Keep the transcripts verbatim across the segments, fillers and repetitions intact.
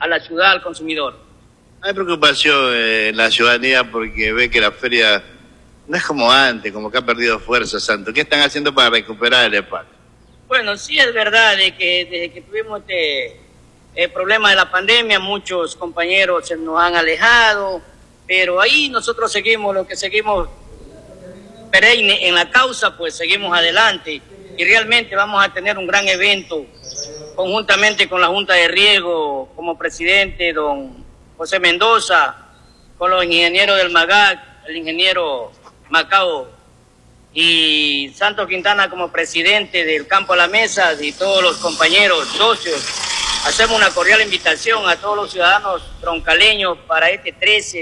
a la ciudad, al consumidor. Hay preocupación en la ciudadanía porque ve que la feria no es como antes, como que ha perdido fuerza, Santo. ¿Qué están haciendo para recuperar el espacio? Bueno, sí es verdad de que desde que tuvimos este el problema de la pandemia, muchos compañeros se nos han alejado, pero ahí nosotros seguimos, lo que seguimos perenne en la causa, pues seguimos adelante y realmente vamos a tener un gran evento conjuntamente con la Junta de Riego, como presidente don José Mendoza, con los ingenieros del MAGAC, el ingeniero Macao y Santos Quintana como presidente del Campo a la Mesa y todos los compañeros, socios. Hacemos una cordial invitación a todos los ciudadanos troncaleños para este trece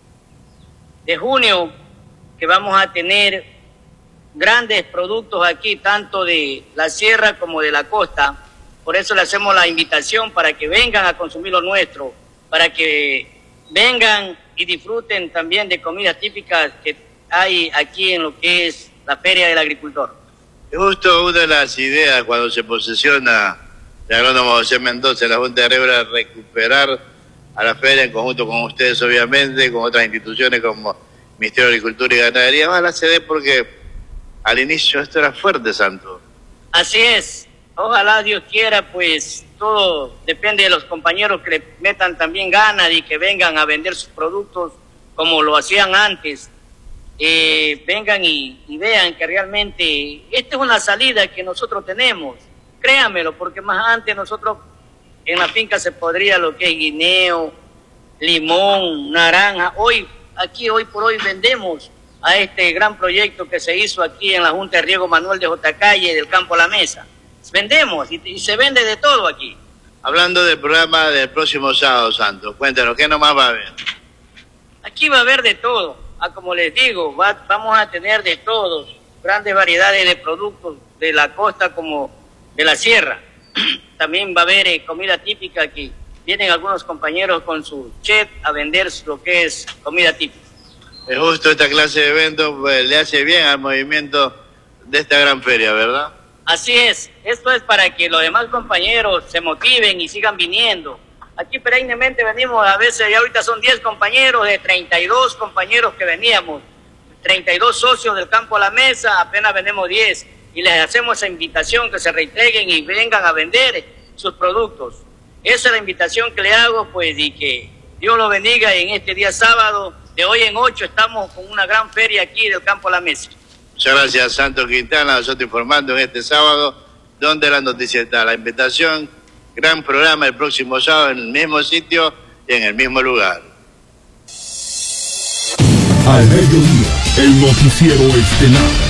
de junio, que vamos a tener grandes productos aquí, tanto de la sierra como de la costa. Por eso le hacemos la invitación para que vengan a consumir lo nuestro, para que vengan y disfruten también de comidas típicas que hay aquí en lo que es la Feria del Agricultor. Es justo una de las ideas cuando se posesiona el agrónomo José Mendoza en la Junta de Riego era recuperar a la feria en conjunto con ustedes, obviamente, con otras instituciones como Ministerio de Agricultura y Ganadería. Ojalá se dé porque al inicio esto era fuerte, Santo. Así es. Ojalá Dios quiera, pues todo depende de los compañeros que le metan también ganas y que vengan a vender sus productos como lo hacían antes. Eh, vengan y, y vean que realmente esta es una salida que nosotros tenemos. Créanmelo, porque más antes nosotros en la finca se podría lo que es guineo, limón, naranja. Hoy, aquí hoy por hoy vendemos a este gran proyecto que se hizo aquí en la Junta de Riego Manuel de J. Calle del Campo a la Mesa. Vendemos y, y se vende de todo aquí. Hablando del programa del próximo sábado, Santos, cuéntanos, ¿qué nomás va a haber? Aquí va a haber de todo. Ah, como les digo, va, vamos a tener de todos, grandes variedades de productos de la costa como de la sierra. También va a haber eh, comida típica que vienen algunos compañeros con su chef a vender lo que es comida típica. Es justo esta clase de eventos, pues, le hace bien al movimiento de esta gran feria, ¿verdad? Así es, esto es para que los demás compañeros se motiven y sigan viniendo. Aquí perennemente venimos, a veces ya ahorita son diez compañeros de treinta y dos compañeros que veníamos, treinta y dos socios del Campo a la Mesa, apenas venimos diez. Y les hacemos esa invitación que se reintegren y vengan a vender sus productos. Esa es la invitación que le hago, pues, y que Dios los bendiga. En este día sábado, de hoy en ocho, estamos con una gran feria aquí del Campo a la Mesa. Muchas gracias, Santos Quintana, nosotros informando en este sábado, donde la noticia está. La invitación, gran programa el próximo sábado en el mismo sitio y en el mismo lugar. Al mediodía, el noticiero estelar.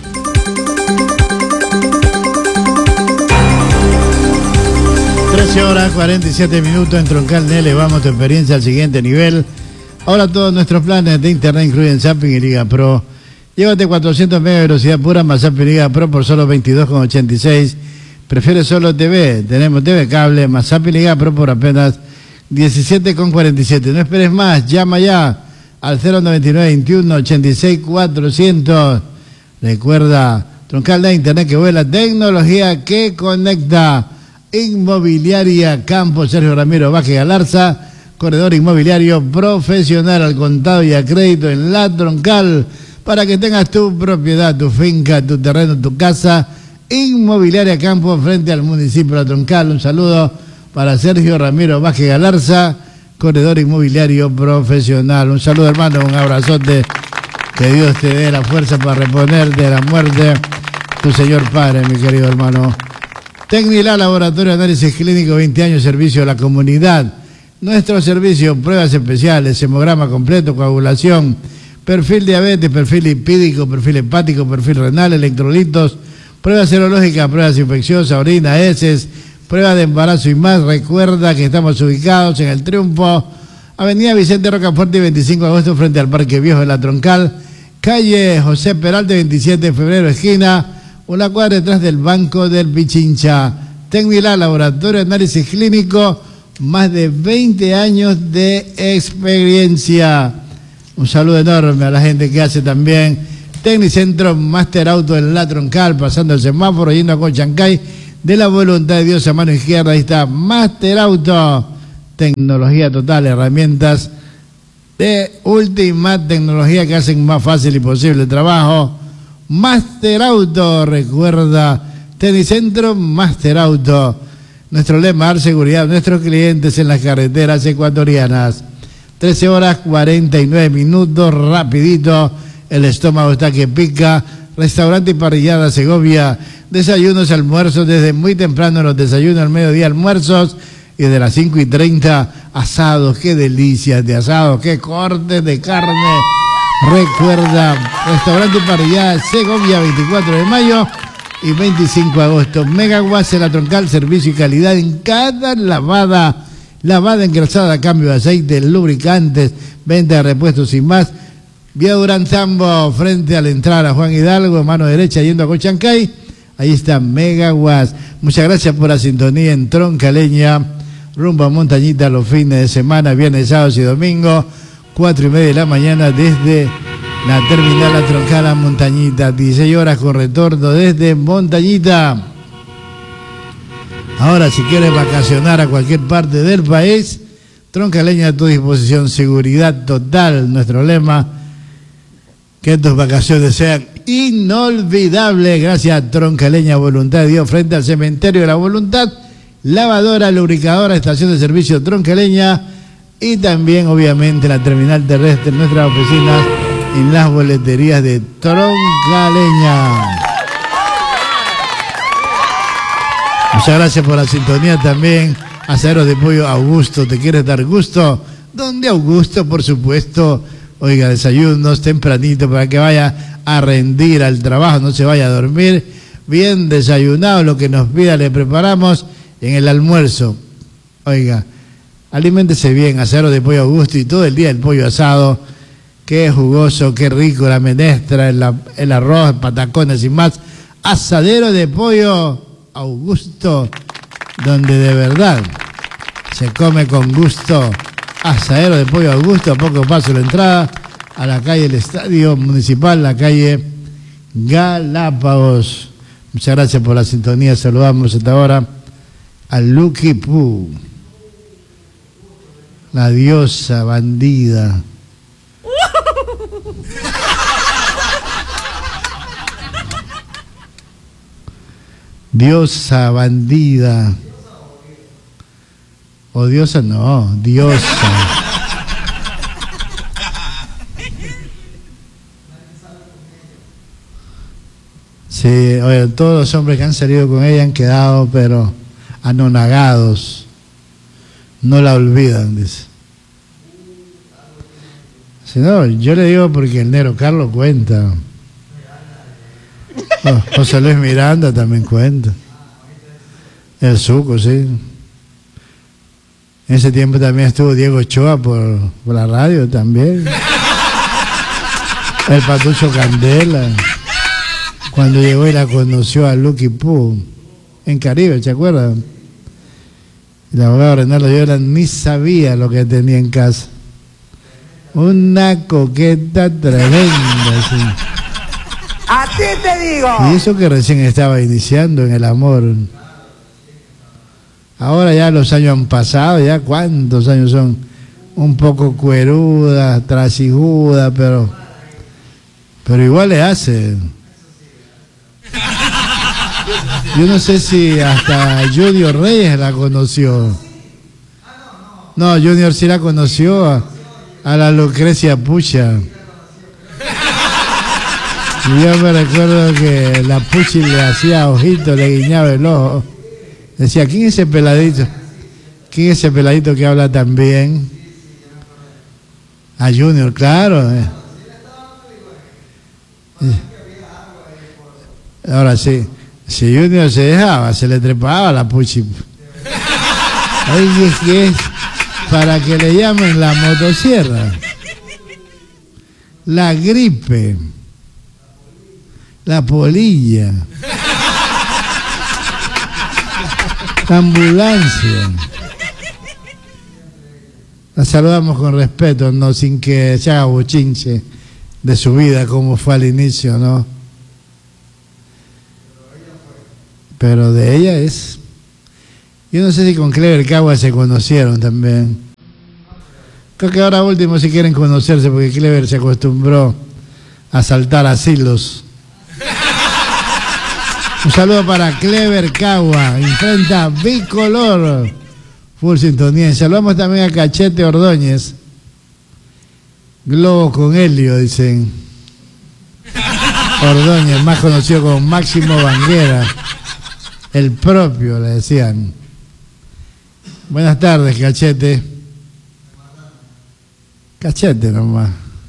trece horas cuarenta y siete minutos en Troncal N. Elevamos tu experiencia al siguiente nivel. Ahora todos nuestros planes de internet incluyen Zapping y Liga Pro. Llévate cuatrocientos megas de velocidad pura más Zapping y Liga Pro por solo veintidós con ochenta y seis. ¿Prefieres solo T V? Tenemos T V cable más Zapping y Liga Pro por apenas diecisiete con cuarenta y siete. No esperes más, llama ya al cero noventa y nueve veintiuno ochenta y seis cuatrocientos. Recuerda, Troncal N, internet que vuela, tecnología que conecta. Inmobiliaria Campo Sergio Ramiro Vázquez Galarza, corredor inmobiliario profesional al contado y a crédito en la Troncal, para que tengas tu propiedad, tu finca, tu terreno, tu casa. Inmobiliaria Campo frente al municipio de la Troncal. Un saludo para Sergio Ramiro Vázquez Galarza, corredor inmobiliario profesional. Un saludo, hermano, un abrazote, que Dios te dé la fuerza para reponer de la muerte tu Señor Padre, mi querido hermano. Tecnilab, Laboratorio de Análisis Clínico, veinte años, servicio a la comunidad. Nuestro servicio, pruebas especiales, hemograma completo, coagulación, perfil diabetes, perfil lipídico, perfil hepático, perfil renal, electrolitos, pruebas serológicas, pruebas infecciosas, orina, heces, pruebas de embarazo y más. Recuerda que estamos ubicados en El Triunfo, Avenida Vicente Rocafuerte, veinticinco de agosto, frente al Parque Viejo de la Troncal, calle José Peralta, veintisiete de febrero, esquina, una cuadra detrás del Banco del Pichincha. Tecnilab, Laboratorio de Análisis Clínico, más de veinte años de experiencia. Un saludo enorme a la gente que hace también Tecnicentro Master Auto en la Troncal, pasando el semáforo, yendo a Conchancay, de la Voluntad de Dios a mano izquierda. Ahí está Master Auto, tecnología total, herramientas de última tecnología que hacen más fácil y posible el trabajo. Master Auto, recuerda, Tenicentro Master Auto. Nuestro lema, dar seguridad a nuestros clientes en las carreteras ecuatorianas. trece horas cuarenta y nueve minutos, rapidito, el estómago está que pica. Restaurante y parrillada Segovia, desayunos, almuerzos, desde muy temprano los desayunos, al mediodía almuerzos, y de las cinco y treinta asados. Qué delicias de asados, qué cortes de carne. Recuerda, restaurante y parrillada Segovia, veinticuatro de mayo y veinticinco de agosto. Megawatts en la troncal, servicio y calidad en cada lavada, lavada, engrasada, cambio de aceite, lubricantes, venta de repuestos y más. Vía Durán Zambo, frente a la entrada a Juan Hidalgo, mano derecha yendo a Cochancay. Ahí está Megawatts. Muchas gracias por la sintonía en Troncaleña, rumbo a Montañita los fines de semana, viernes, sábados y domingos, cuatro y media de la mañana desde la terminal La Troncala Montañita, dieciséis horas con retorno desde Montañita. Ahora, si quieres vacacionar a cualquier parte del país, Troncaleña a tu disposición, seguridad total, nuestro lema. Que tus vacaciones sean inolvidables. Gracias a Troncaleña, Voluntad de Dios, frente al Cementerio de la Voluntad. Lavadora, lubricadora, estación de servicio Troncaleña. Y también, obviamente, la terminal terrestre, nuestras oficinas en las boleterías de Troncaleña. Muchas gracias por la sintonía también. Asaderos de Pollo Augusto, ¿te quieres dar gusto? ¿Dónde Augusto? Por supuesto. Oiga, desayunos tempranito para que vaya a rendir al trabajo, no se vaya a dormir. Bien desayunado, lo que nos pida le preparamos en el almuerzo. Oiga, aliméntese bien, asadero de Pollo Augusto y todo el día el pollo asado. Qué jugoso, qué rico, la menestra, el, el arroz, patacones y más. Asadero de Pollo Augusto, donde de verdad se come con gusto. Asadero de Pollo Augusto, a poco paso la entrada a la calle del Estadio Municipal, la calle Galápagos. Muchas gracias por la sintonía. Saludamos hasta ahora a Lucky Poo, la diosa bandida. Diosa bandida. O diosa, no, diosa. Sí, oye, todos los hombres que han salido con ella han quedado, pero anonagados. No la olvidan, dice. Si no, yo le digo porque el negro Carlos cuenta. Oh, José Luis Miranda también cuenta. El Zuco, sí. En ese tiempo también estuvo Diego Ochoa por, por la radio también. El Patucho Candela. Cuando llegó y la conoció a Lucky Poo en Caribe, ¿se acuerdan? El abogado Renaldo Llora ni sabía lo que tenía en casa. Una coqueta tremenda, sí. A ti te digo. Y eso que recién estaba iniciando en el amor. Ahora ya los años han pasado, ya cuántos años son, un poco cueruda, trasijuda, pero pero igual le hace. Yo no sé si hasta Junior Reyes la conoció. No, Junior sí la conoció a, a la Lucrecia Pucha. Y yo me recuerdo que la Puchi le hacía ojitos, le guiñaba el ojo. Decía, ¿quién es ese peladito? ¿Quién es ese peladito que habla tan bien? A Junior, claro. Eh. Ahora sí, si Junior se dejaba, se le trepaba a la Puchi. Ahí es que es para que le llamen la motosierra, la gripe, la polilla, la ambulancia. La saludamos con respeto, no sin que se haga bochinche de su vida como fue al inicio, ¿no? Pero de ella es. Yo no sé si con Clever Cagua se conocieron también. Creo que ahora último si quieren conocerse porque Clever se acostumbró a saltar asilos. Un saludo para Clever Cagua, enfrenta Bicolor, full sintonía. Y saludamos también a Cachete Ordóñez. Globo con helio, dicen. Ordóñez, más conocido como Máximo Banguera. El propio, le decían. Buenas tardes, Cachete. Cachete nomás.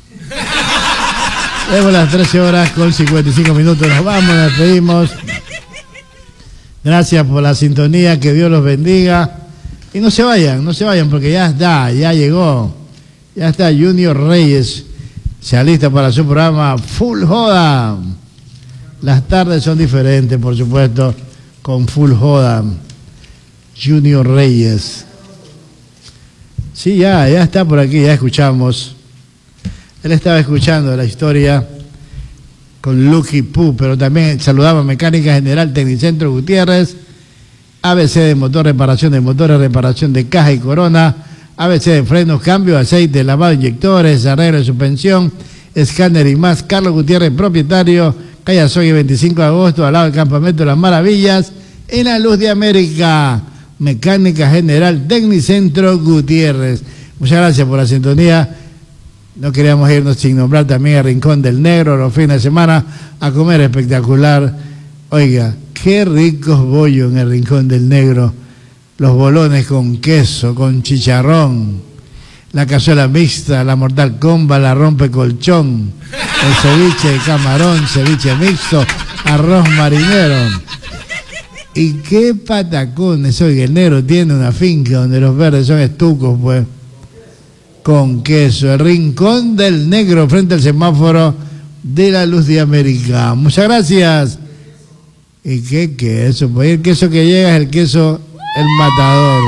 Vemos las trece horas con cincuenta y cinco minutos. Nos vamos, nos despedimos. Gracias por la sintonía, que Dios los bendiga. Y no se vayan, no se vayan, porque ya está, ya llegó. Ya está Junior Reyes. Se alista para su programa Full Joda. Las tardes son diferentes, por supuesto, con Full Joda. Junior Reyes. Sí, ya, ya está por aquí, ya escuchamos. Él estaba escuchando la historia con Lucky Poo, pero también saludaba a Mecánica General Tecnicentro Gutiérrez, A B C de motor, reparación de motores, reparación de caja y corona, A B C de frenos, cambio, aceite, lavado, inyectores, arreglo de suspensión, escáner y más. Carlos Gutiérrez, propietario, calle Azogue, veinticinco de agosto, al lado del Campamento de las Maravillas, en la Luz de América. Mecánica General Tecnicentro Gutiérrez. Muchas gracias por la sintonía. No queríamos irnos sin nombrar también a Rincón del Negro los fines de semana a comer espectacular. Oiga, qué ricos bollos en el Rincón del Negro. Los bolones con queso, con chicharrón, la cazuela mixta, la mortal comba, la rompe colchón, el ceviche de camarón, ceviche mixto, arroz marinero. Y qué patacones, oiga, el negro tiene una finca donde los verdes son estucos, pues, con queso. El Rincón del Negro frente al semáforo de la Luz de América. Muchas gracias. ¿Y qué queso? Pues el queso que llega es el queso El Matador.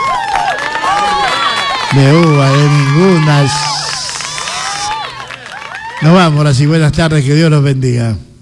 De uva, de ninguna. Nos vamos, así buenas tardes, que Dios los bendiga.